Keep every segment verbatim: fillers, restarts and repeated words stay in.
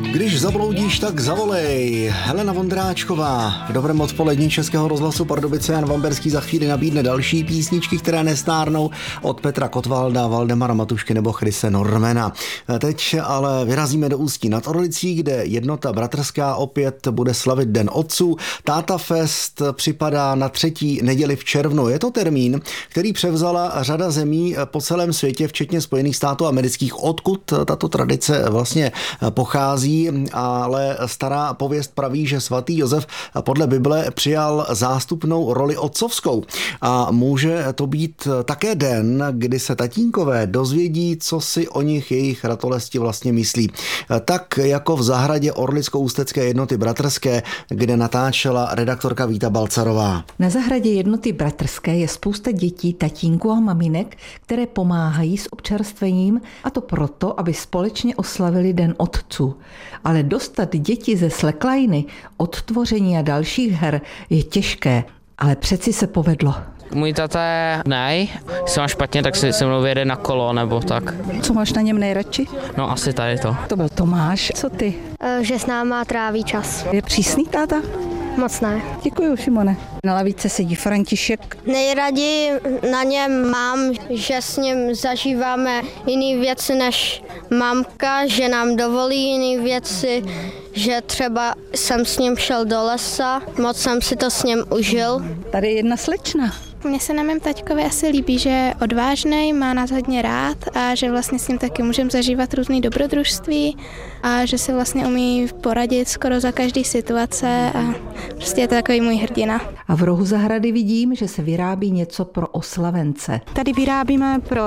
Když zabloudíš, tak zavolej. Helena Vondráčková v dobrém odpolední Českého rozhlasu Pardubice. Jan Vamberský za chvíli nabídne další písničky, které nestárnou, od Petra Kotvalda, Valdemara Matušky nebo Chrise Normana. Teď ale vyrazíme do Ústí nad Orlicí, kde Jednota bratrská opět bude slavit Den otců. Táta Fest připadá na třetí neděli v červnu. Je to termín, který převzala řada zemí po celém světě, včetně Spojených států amerických, odkud tato tradice vlastně pochází. Ale stará pověst praví, že svatý Josef podle Bible přijal zástupnou roli otcovskou. A může to být také den, kdy se tatínkové dozvědí, co si o nich jejich ratolesti vlastně myslí. Tak jako v zahradě Orlicko-ústecké Jednoty bratrské, kde natáčela redaktorka Víta Balcarová. Na zahradě Jednoty bratrské je spousta dětí, tatínků a maminek, které pomáhají s občerstvením, a to proto, aby společně oslavili Den otců. Ale dostat děti ze slackliney, odtvoření a dalších her je těžké, ale přeci se povedlo. Můj tata je nej, když mám špatně, tak si se mnou vyjede na kolo nebo tak. Co máš na něm nejradši? No asi tady to. To byl Tomáš. Co ty? Že s náma tráví čas. Je přísný táta? Moc ne. Děkuju, Šimone. Na lavice sedí František. Nejraději na něm mám, že s ním zažíváme jiné věci než mamka, že nám dovolí jiné věci, že třeba jsem s ním šel do lesa, moc jsem si to s ním užil. Tady je jedna slečna. Mně se na mém taťkovi asi líbí, že je odvážnej, má nás hodně rád a že vlastně s ním taky můžeme zažívat různý dobrodružství a že se vlastně umí poradit skoro za každý situace a prostě je to takový můj hrdina. A v rohu zahrady vidím, že se vyrábí něco pro oslavence. Tady vyrábíme pro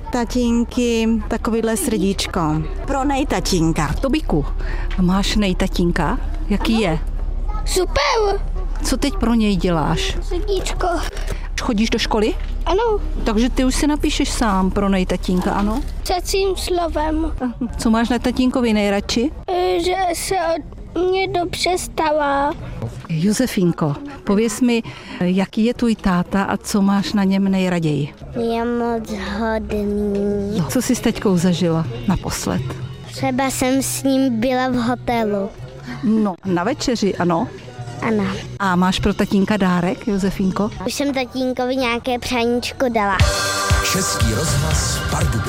tatínky takovýhle srdíčko. Pro nejtatínka. Tobíku, máš nejtatínka? Jaký je? Super! Co teď pro něj děláš? Srdíčko. Chodíš do školy? Ano. Takže ty už si napíšeš sám pro nejtatínka, ano? Třecím slovem. Co máš na tatínkovi nejradši? Že se od mě dobře stará. Josefínko, pověz mi, jaký je tvůj táta a co máš na něm nejraději? Je moc hodný. Co jsi s teďkou zažila naposled? Třeba jsem s ním byla v hotelu. No, na večeři, ano. Ano. A máš pro tatínka dárek, Josefínko? Už jsem tatínkovi nějaké přáníčko dala. Český rozhlas Pardubice.